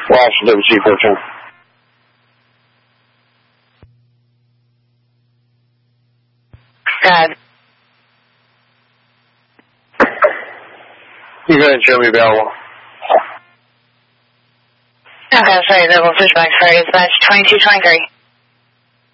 Washington, WC-14. God. You go ahead and show me available. Okay, sorry, available switchback, sorry, dispatch 2223.